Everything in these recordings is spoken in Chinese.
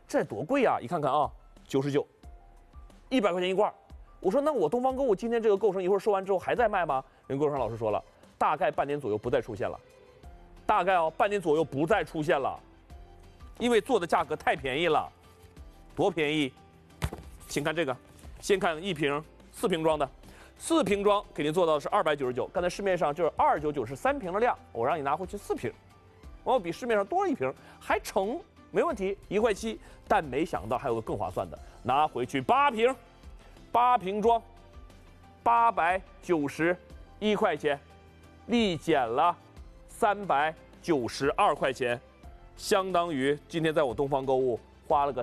这多贵啊！一看看啊，99，100块钱一罐。我说那我东方购物今天这个购生一会儿说完之后还在卖吗？人购生老师说了，大概半年左右不再出现了，大概半年左右不再出现了，因为做的价格太便宜了，多便宜！请看这个，先看1瓶4瓶装的，4瓶装给您做到的是299，刚才市面上就是299是3瓶的量，我让你拿回去4瓶，我比市面上多了1瓶，还成没问题，1块7，但没想到还有个更划算的，拿回去8瓶。8瓶装，891块钱，立减了392块钱，相当于今天在我东方购物花了个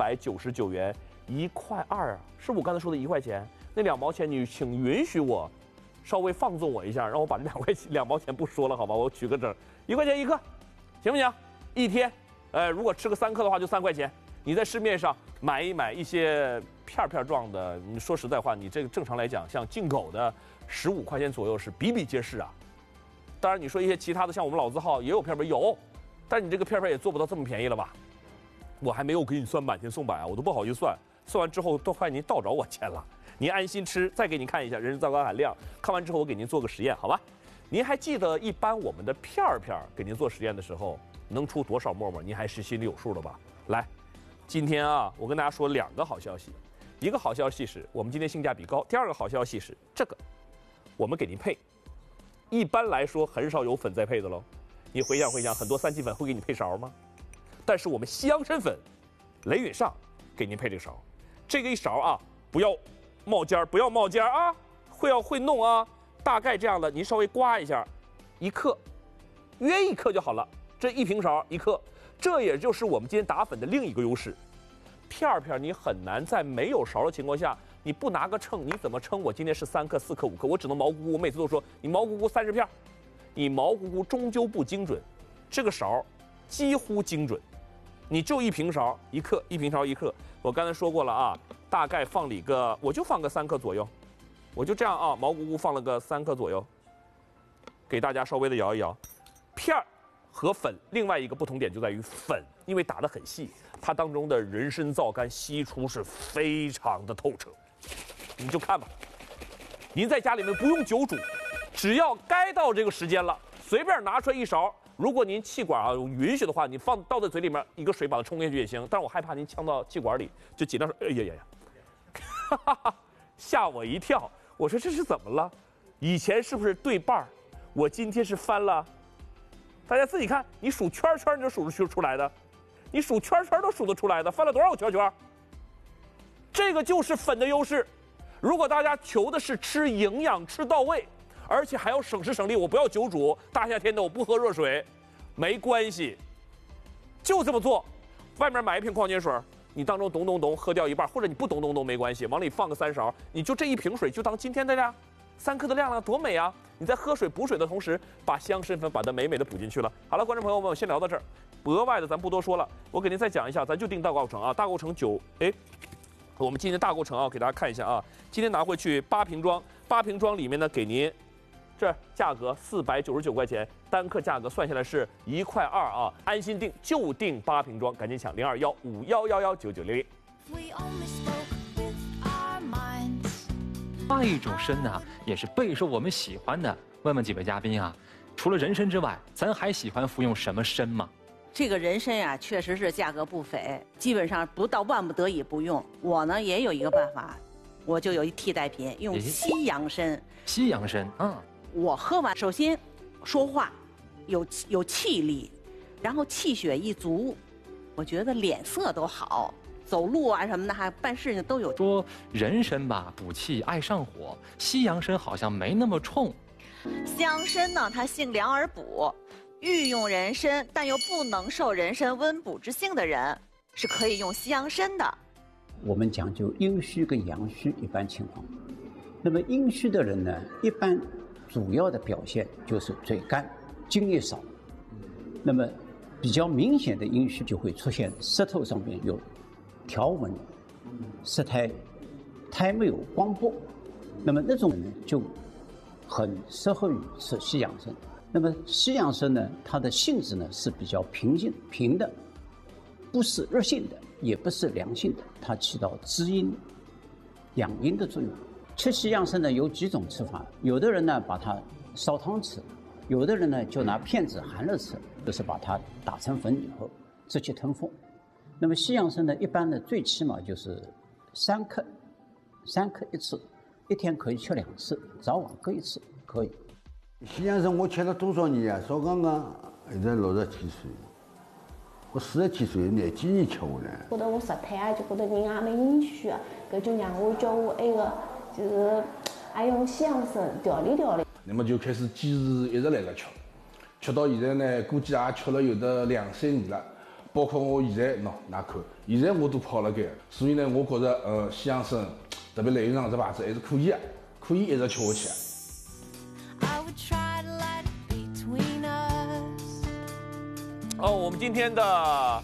499元，1块2啊！是我刚才说的1块钱，那2毛钱你请允许我稍微放纵我一下，让我把这2毛钱不说了，好吧？我取个整，1块钱1克，行不行？一天，如果吃个3克的话就3块钱。你在市面上买一些片状的，你说实在话，你这个正常来讲，像进口的15块钱左右是比比皆是啊。当然你说一些其他的，像我们老字号也有片有，但你这个片也做不到这么便宜了吧？我还没有给你算满天送百啊，我都不好意思算，算完之后都快您倒找我钱了。您安心吃，再给您看一下人参皂苷含量，看完之后我给您做个实验，好吧？您还记得一般我们的片给您做实验的时候能出多少沫沫？您还是心里有数的吧？来。今天啊，我跟大家说2个好消息，一个好消息是我们今天性价比高，第2个好消息是这个，我们给您配，一般来说很少有粉再配的喽。你回想，很多3七粉会给你配勺吗？但是我们西洋参粉，雷允上给您配这个勺，这个一勺啊，不要冒尖啊，会弄啊，大概这样的，您稍微刮一下，1克，约1克就好了，这1瓶勺1克。这也就是我们今天打粉的另一个优势，片你很难在没有勺的情况下，你不拿个秤，你怎么称我今天是3克、4克、5克？我只能毛估估，我每次都说你毛估估30片，你毛估估终究不精准，这个勺几乎精准，你就1瓶勺1克，1瓶勺1克。我刚才说过了啊，大概放里个，我就放个3克左右，我就这样啊，毛估估放了个3克左右，给大家稍微的摇一摇，片和粉另外一个不同点就在于粉，因为打得很细，它当中的人参皂苷析出是非常的透彻。你就看吧，您在家里面不用久煮，只要该到这个时间了，随便拿出来1勺。如果您气管允许的话，你倒在嘴里面一个水把它冲进去也行。但是我害怕您呛到气管里，就尽量说，哎呀，吓我一跳。我说这是怎么了？以前是不是对半儿？我今天是翻了。大家自己看，你数圈你就数出来的，你数圈都数得出来的，翻了多少个圈？这个就是粉的优势。如果大家求的是吃营养吃到位，而且还要省时省力，我不要久煮，大夏天的我不喝热水，没关系，就这么做。外面买1瓶矿泉水，你当中咚喝掉一半，或者你不咚没关系，往里放个3勺，你就这1瓶水就当今天的量，3克的量多美啊！你在喝水补水的同时，把西洋参粉把它美美的补进去了。好了，观众朋友们，我先聊到这儿，额外的咱不多说了，我给您再讲一下，咱就定大构成啊，大构成我们今天大构成啊，给大家看一下啊，今天拿回去8瓶装，8瓶装里面呢给您，这价格499块钱，单克价格算下来是1块2啊，安心定就定8瓶装，赶紧抢0215111990。 另一种参呢，也是备受我们喜欢的。问问几位嘉宾啊，除了人参之外，咱还喜欢服用什么参吗？ 这个人参呀，确实是价格不菲，基本上不到万不得已不用。我呢也有一个办法，我就有一替代品，用西洋参。 西洋参啊， 我喝完，首先说话有气力，然后气血一足，我觉得脸色都好。走路啊什么的，还办事情都有。 说人参吧，补气爱上火，西洋参好像没那么冲。 西洋参呢，它性凉而补，欲用人参但又不能受人参温补之性的人，是可以用西洋参的。 我们讲究阴虚跟阳虚一般情况。那么阴虚的人呢，一般主要的表现就是嘴干、津液少。那么比较明显的阴虚就会出现舌头上面有条纹、舌苔没有光波，那么那种人就很适合于吃西洋参。那么西洋参呢，它的性质呢是比较平的，不是热性的。 也不是凉性的，它起到滋阴、养阴的作用。吃西洋参呢有几种吃法，有的人呢把它烧汤吃，有的人呢就拿片子含着吃，就是把它打成粉以后直接吞服。那么西洋参呢，一般呢最起码就是3克一次，一天可以吃2次，早晚各1次可以。 西洋参我吃了多少年啊？少刚刚现在60几岁，我40几岁那几年吃下来。 觉得我食摊啊，就觉得人也蛮阴虚啊，搿就让我叫我那个就是还用西洋参调理调理。 那么就开始坚持一直来吃，吃到现在呢，估计也吃了有得2、3年了。包括我现在喏，哪看，现在我都跑了该，所以呢，我觉着西洋参，特别类上这牌子还是可以啊，可以一直吃下去。 我们今天的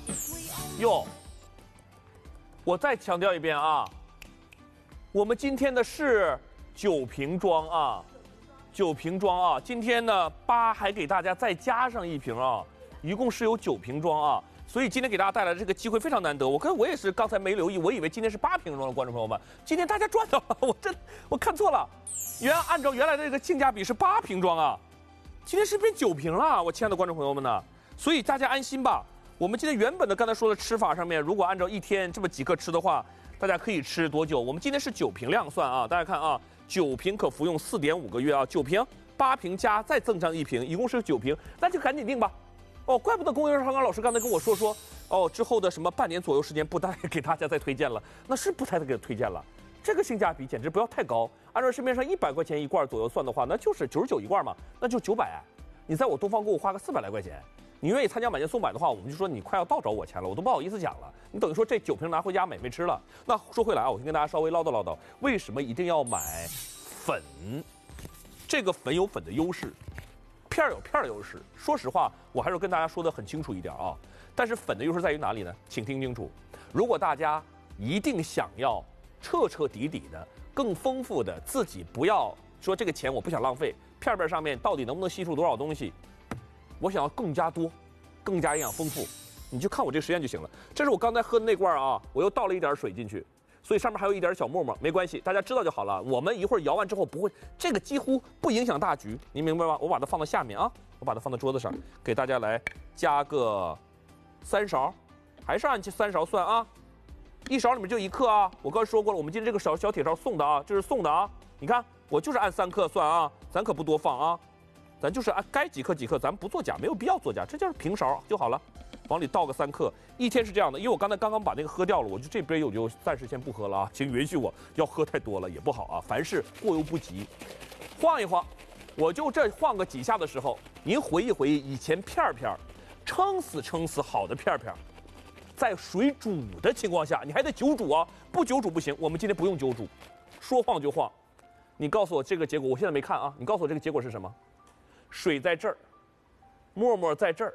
我再强调一遍啊，我们今天的是9瓶装啊，9瓶装啊，今天呢8还给大家再加上1瓶啊，一共是有9瓶装啊。所以今天给大家带来的这个机会非常难得，我也是刚才没留意，我以为今天是8瓶装的观众朋友们，今天大家赚到了，我看错了，按照原来的这个性价比是8瓶装啊，今天是变9瓶了，我亲爱的观众朋友们呢，所以大家安心吧。我们今天原本的刚才说的吃法上面，如果按照一天这么几克吃的话，大家可以吃多久？我们今天是9瓶量算啊，大家看啊，9瓶可服用4.5个月啊，9瓶8瓶加再赠上1瓶，一共是9瓶，那就赶紧定吧。怪不得龚元昌老师刚才跟我说，之后的什么半年左右时间不再给大家再推荐了，那是不再给推荐了。这个性价比简直不要太高，按照市面上100块钱一罐左右算的话，那就是99一罐嘛，那就900。你在我东方购物花个400来块钱，你愿意参加买件送买的话，我们就说你快要倒找我钱了，我都不好意思讲了。你等于说这9瓶拿回家美味吃了。那说回来啊，我先跟大家稍微唠叨唠叨，为什么一定要买粉？这个粉有粉的优势。片儿有片儿的优势，说实话，我还是跟大家说的很清楚一点啊。但是粉的优势在于哪里呢？请听清楚，如果大家一定想要彻彻底底的、更丰富的，自己不要说这个钱我不想浪费，片片上面到底能不能吸收多少东西，我想要更加多、更加营养丰富，你就看我这个实验就行了。这是我刚才喝的那罐啊，我又倒了一点水进去。所以上面还有一点小沫沫，没关系，大家知道就好了。我们一会儿摇完之后不会，这个几乎不影响大局，您明白吗？我把它放到下面啊，我把它放到桌子上，给大家来加个3勺，还是按3勺算啊。1勺里面就1克啊。我刚才说过了，我们今天这个小铁勺送的啊，这是送的啊。你看，我就是按3克算啊，咱可不多放啊，咱就是按该几克几克，咱不作假，没有必要作假，这就是平勺就好了。往里倒个3克，一天是这样的，因为我刚刚把那个喝掉了，我就这杯我就暂时先不喝了啊，请允许我，要喝太多了也不好啊，凡事过犹不及，晃一晃，我就这晃个几下的时候，您回忆回忆以前片片，撑死好的片片，在水煮的情况下，你还得久煮啊，不久煮不行，我们今天不用久煮，说晃就晃，你告诉我这个结果，我现在没看啊，你告诉我这个结果是什么？水在这儿，沫沫在这儿。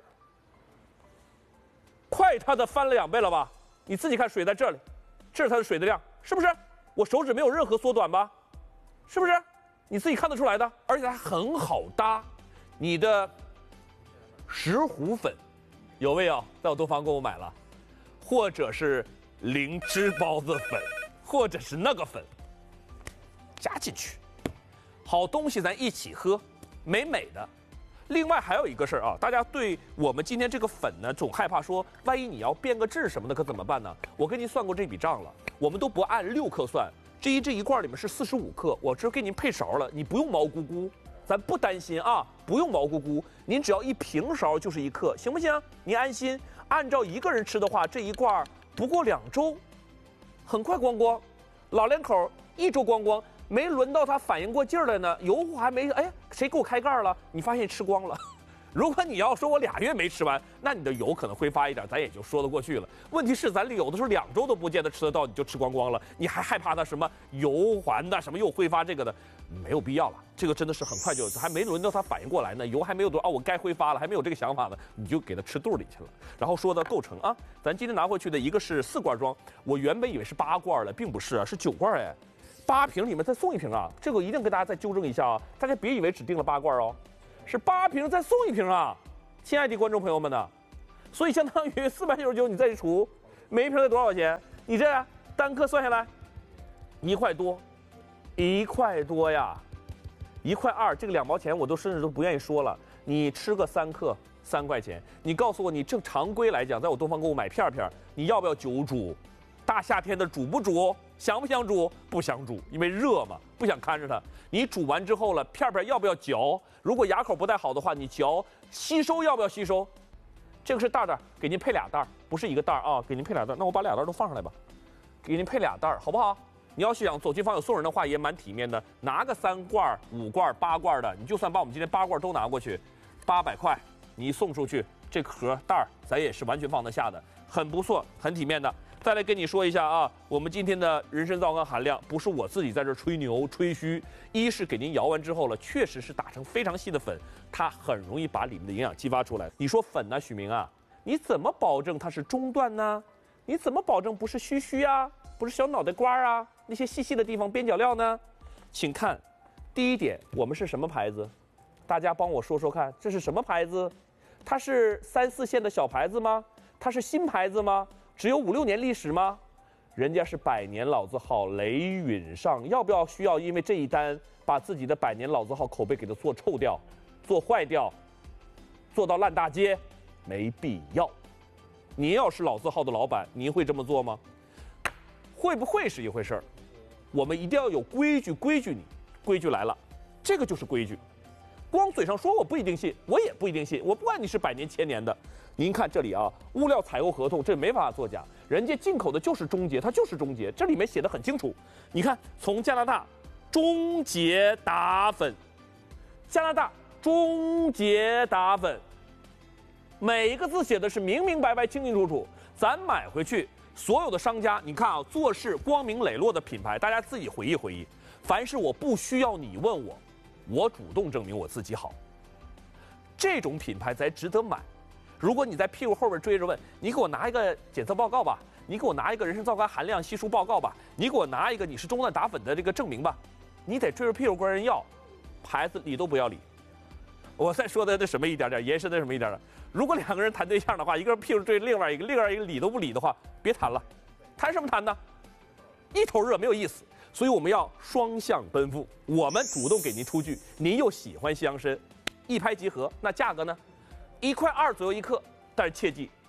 快它的翻了2倍了吧？你自己看，水在这里，这是它的水的量，是不是？我手指没有任何缩短吧？是不是？你自己看得出来的，而且它很好搭。你的石斛粉有没有在我东方给我买了？或者是灵芝包子粉，或者是那个粉，加进去，好东西咱一起喝，美美的。另外还有一个事儿啊，大家对我们今天这个粉呢，总害怕说，万一你要变个质什么的，可怎么办呢？我跟您算过这笔账了，我们都不按6克算，这一罐里面是45克，我这给您配勺了，你不用毛咕咕，咱不担心啊，不用毛咕咕，您只要1平勺就是1克，行不行？您安心，按照一个人吃的话，这一罐不过2周，很快光光，老两口1周光光。没轮到他反应过劲儿来呢，油还没谁给我开盖了？你发现吃光了。如果你要说我2月没吃完，那你的油可能挥发一点，咱也就说得过去了。问题是咱有的时候2周都不见得吃得到，你就吃光光了，你还害怕它什么油环的什么又挥发这个的，没有必要了。这个真的是很快就还没轮到他反应过来呢，油还没有多我该挥发了，还没有这个想法呢，你就给它吃肚里去了。然后说的构成啊，咱今天拿回去的一个是4罐装，我原本以为是8罐了，并不是啊，是9罐哎。8瓶里面再送1瓶啊，这个我一定跟大家再纠正一下啊，大家别以为只订了8罐哦，是8瓶再送1瓶啊，亲爱的观众朋友们呢，所以相当于499你再除每一瓶得多少钱？你这单颗算下来，1块多，1块多呀，1块2，这个2毛钱我甚至都不愿意说了。你吃个3克，3块钱。你告诉我，你正常规来讲，在我东方购物买片片，你要不要久煮？大夏天的煮不煮？想不想煮？不想煮，因为热嘛，不想看着它。你煮完之后了，片片要不要嚼？如果牙口不太好的话，你嚼吸收要不要吸收？这个是袋袋，给您配2袋，不是一个袋啊，给您配2袋。那我把2袋都放上来吧，给您配2袋，好不好？你要是想走亲访友送人的话，也蛮体面的，拿个3罐、5罐、8罐的，你就算把我们今天8罐都拿过去，800块，你一送出去，这盒袋咱也是完全放得下的，很不错，很体面的。再来跟你说一下啊，我们今天的人参皂苷含量不是我自己在这吹牛吹嘘，一是给您摇完之后了，确实是打成非常细的粉，它很容易把里面的营养激发出来。你说粉呢，许明啊，你怎么保证它是中段呢？你怎么保证不是须啊，不是小脑袋瓜啊，那些细细的地方边角料呢？请看，第一点，我们是什么牌子？大家帮我说说看，这是什么牌子？它是3、4线的小牌子吗？它是新牌子吗？只有5、6年历史吗？人家是100年老字号，雷允上，要不要需要因为这一单把自己的100年老字号口碑给它做臭掉、做坏掉、做到烂大街？没必要。您要是老字号的老板，您会这么做吗？会不会是一回事儿？我们一定要有规矩，你规矩来了，这个就是规矩。光嘴上说我不一定信，我也不一定信，我不管你是100年、1000年的。您看这里啊，物料采购合同这没法作假，人家进口的就是终结，它就是终结，这里面写的很清楚。你看，从加拿大终结打粉，加拿大终结打粉，每一个字写的是明明白白、清清楚楚。咱买回去，所有的商家，你看啊，做事光明磊落的品牌，大家自己回忆回忆。凡是我不需要你问我，我主动证明我自己好，这种品牌才值得买。如果你在屁股后边追着问，你给我拿一个检测报告吧，你给我拿一个人参皂苷含量系数报告吧，你给我拿一个你是中段打粉的这个证明吧，你得追着屁股跟人要，牌子理都不要理。我再说的那什么一点点，延伸的什么一点点。如果2个人谈对象的话，一个人屁股追另外一个，另外一个理都不理的话，别谈了，谈什么谈呢？一头热没有意思。所以我们要双向奔赴，我们主动给您出具，您又喜欢西洋参，一拍即合。那价格呢？1块2左右1克，但是切记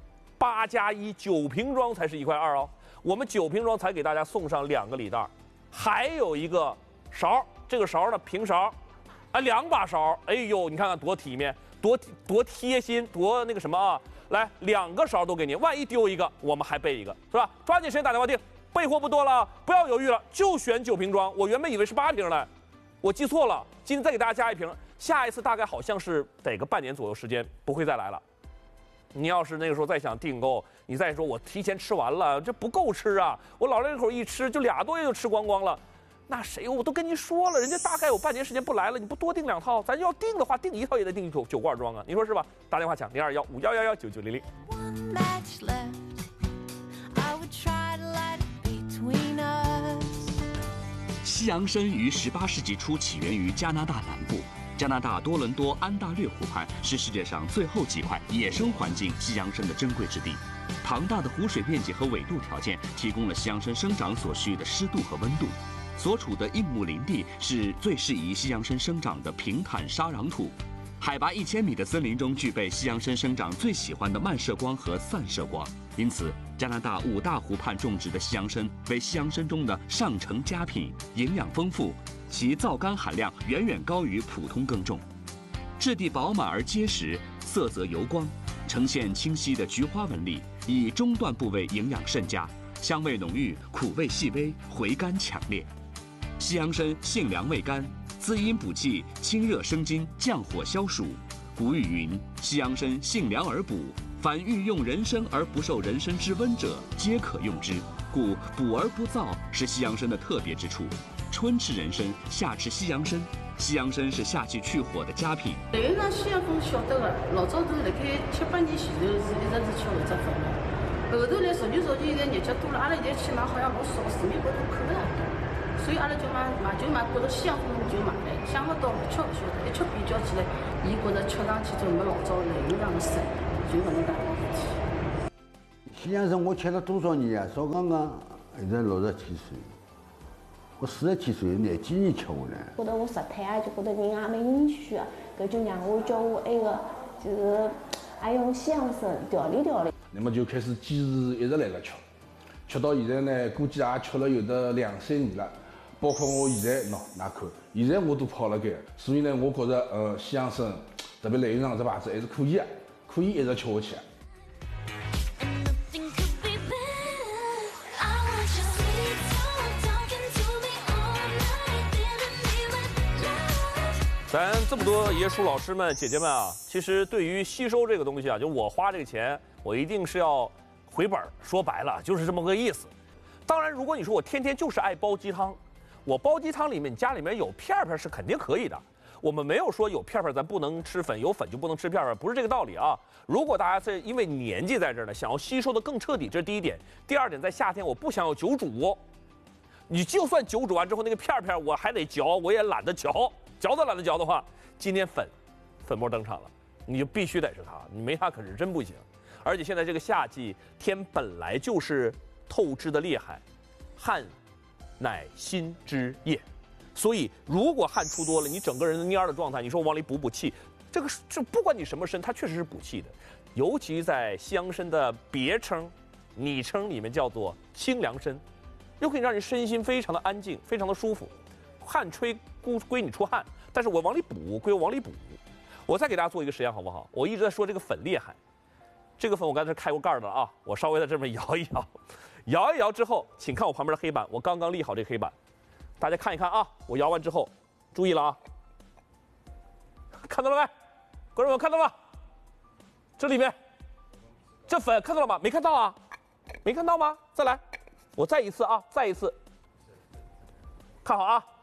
，8+1 9瓶装才是1块2哦。我们9瓶装才给大家送上2个礼袋，还有一个勺，这个勺呢平勺，啊2把勺，哎呦，你看看多体面，多贴心，多那个什么啊！来2个勺都给您，万一丢一个，我们还备一个，是吧？抓紧时间打电话订。备货不多了，不要犹豫了，就选9瓶装。我原本以为是8瓶呢，我记错了。今天再给大家加1瓶，下一次大概好像是得个半年左右时间，不会再来了。你要是那个时候再想订购，你再说我提前吃完了，这不够吃啊！我老两口一吃就2多月就吃光光了，那谁？我都跟您说了，人家大概有半年时间不来了，你不多订2套，咱要订的话，订1套也得订9罐装啊，你说是吧？打电话抢021511199900。 西洋参于18世纪初起源于加拿大南部，加拿大多伦多安大略湖畔是世界上最后几块野生环境西洋参的珍贵之地。庞大的湖水面积和纬度条件提供了西洋参生长所需的湿度和温度。所处的硬木林地是最适宜西洋参生长的平坦沙壤土。海拔1000米的森林中具备西洋参生长最喜欢的漫射光和散射光，因此加拿大5大湖畔种植的西洋参为西洋参中的上乘佳品，营养丰富，其皂苷含量远远高于普通耕种。质地饱满而结实，色泽油光，呈现清晰的菊花纹理，以中段部位营养甚佳，香味浓郁，苦味细微，回甘强烈。西洋参性凉味甘，滋阴补气，清热生津，降火消暑。古语云：西洋参性凉而补，凡欲用人参而不受人参之温者，皆可用之。故补而不燥是西洋参的特别之处。春吃人参，夏吃西洋参。西洋参是夏季去火的佳品。 对于讲西洋参晓得个，老早头辣盖7、8年前头是一直是吃搿只粉的。后头来逐渐现在日脚多了，阿拉现在去买好像老少，市面高头看勿大到。所以阿拉就买，觉着西洋参就买来，想勿到勿吃勿晓得，一吃比较起来，伊觉着吃上去就没老早雷云上的深，就搿能介个事体。 西洋参我吃了多少年啊？少讲讲，现在60几岁，我40几岁廿几年吃下来。 觉得我实态啊，就觉得人也蛮阴虚啊，搿就让我叫我埃个就是也用西洋参调理调理。 那么就开始坚持一直辣盖吃，吃到现在呢，估计也吃了有得2、3年了。包括我现在喏，㑚看，现在我都泡了盖，所以呢，我觉着西洋参，特别兰州这牌子还是可以啊，可以一直吃下去。 咱这么多爷叔老师们、姐姐们啊，其实对于吸收这个东西啊，就我花这个钱，我一定是要回本儿。说白了就是这么个意思。当然，如果你说我天天就是爱煲鸡汤，我煲鸡汤里面你家里面有片片是肯定可以的。我们没有说有片片咱不能吃粉，有粉就不能吃片片，不是这个道理啊。如果大家是因为年纪在这儿呢，想要吸收的更彻底，这是第一点。第二点，在夏天我不想要久煮，你就算久煮完之后那个片片我还得嚼，我也懒得嚼。嚼都懒得嚼的话，今天粉末登场了，你就必须得是它，你没它可是真不行。而且现在这个夏季天本来就是透支的厉害，汗乃心之液，所以如果汗出多了，你整个人的蔫的状态，你说往里补气，这不管你什么参，它确实是补气的。尤其在西洋参的别称、昵称里面叫做清凉参，又可以让人身心非常的安静，非常的舒服。汗吹归你出汗，但是我往里补归我往里补。我再给大家做一个实验好不好？我一直在说这个粉厉害，这个粉我刚才开过盖的啊，我稍微在这么摇一摇，摇一摇之后，请看我旁边的黑板，我刚刚立好这个黑板，大家看一看啊，我摇完之后，注意了啊，看到了没？观众们看到了？这里面这粉看到了吗？没看到啊？没看到吗？再来，我再一次啊，再一次，看好啊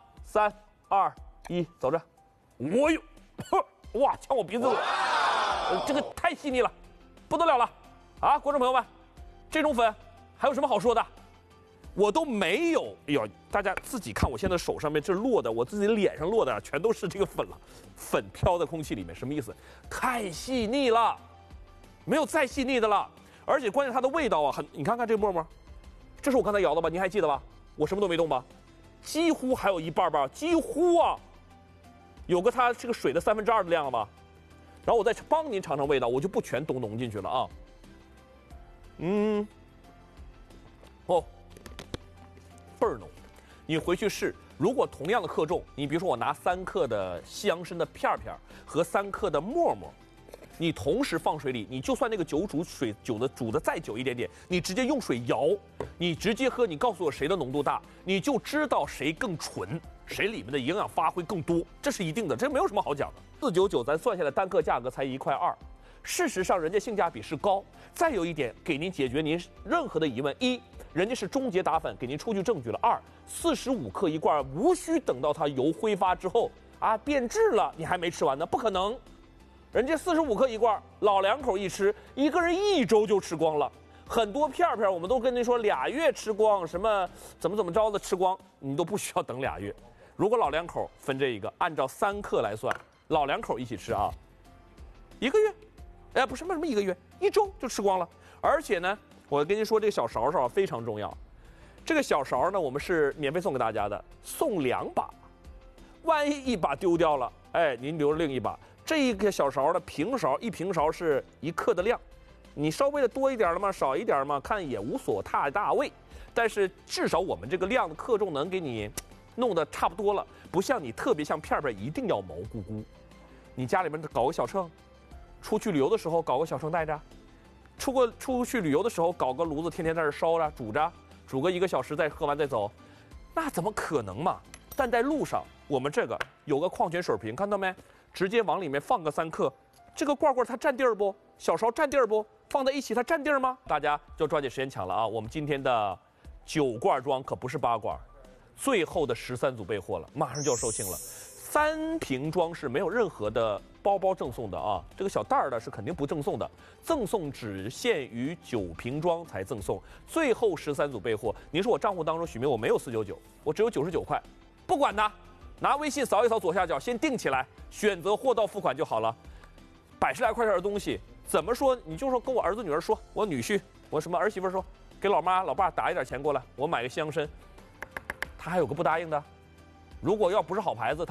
！3、2、1，走着！我哟，哇，呛我鼻子了，这个太细腻了，不得了了，啊，观众朋友们，这种粉还有什么好说的？我都没有，哎呦，大家自己看，我现在手上面这落的，我自己脸上落的全都是这个粉了，粉飘在空气里面，什么意思？太细腻了，没有再细腻的了，而且关键它的味道啊，你看看这沫沫，这是我刚才摇的吧？您还记得吧？我什么都没动吧？几乎还有一半吧，几乎啊，有个它这个水的2/3的量了吧。然后我再帮您尝尝味道，我就不全都浓进去了啊。哦，倍儿浓。你回去试，如果同样的克重，你比如说我拿3克的西洋参的片片和3克的沫沫，你同时放水里，你就算那个酒煮水煮的再久一点点，你直接用水摇，你直接喝，你告诉我谁的浓度大，你就知道谁更纯，谁里面的营养发挥更多，这是一定的，这没有什么好讲的。499咱算下来单克价格才1块2，事实上人家性价比是高。再有一点，给您解决您任何的疑问：一，人家是终结打粉，给您出具证据了；2，45克一罐，无需等到它油挥发之后啊变质了，你还没吃完呢，不可能。人家45克一罐，老两口一吃，一个人1周就吃光了。很多片片我们都跟您说2月吃光，什么怎么着的吃光，你都不需要等2月。如果老两口分这一个，按照3克来算，老两口一起吃啊，1个月，哎，不是什么1个月，1周就吃光了。而且呢，我跟您说这个小勺勺非常重要，这个小勺呢，我们是免费送给大家的，送2把，万一一把丢掉了，哎，您留着另一把。这一个小勺的平勺，1平勺是1克的量，你稍微的多一点了吗？少一点吗？看也无所太大谓，但是至少我们这个量的克重能给你弄得差不多了，不像你特别像片片一定要毛咕咕。你家里面搞个小秤，出去旅游的时候搞个小秤带着，出去旅游的时候搞个炉子，天天在这烧着煮着，煮个1个小时再喝完再走，那怎么可能嘛？但在路上，我们这个有个矿泉水瓶，看到没？直接往里面放个3克，这个罐它占地儿不？小勺占地儿不？放在一起它占地儿吗？大家就抓紧时间抢了啊！我们今天的9罐装可不是8罐，最后的13组备货了，马上就要售罄了。3瓶装是没有任何的包赠送的啊，这个小袋儿的是肯定不赠送的，赠送只限于9瓶装才赠送，最后13组备货。您说我账户当中许明我没有499，我只有99块，不管它。拿微信扫一扫左下角，先定起来，选择货到付款就好了。100来块钱的东西，怎么说？你就说跟我儿子女儿说，我女婿我什么儿媳妇说给老妈老爸打一点钱过来，我买个西洋参，他还有个不答应的。如果要不是好牌子，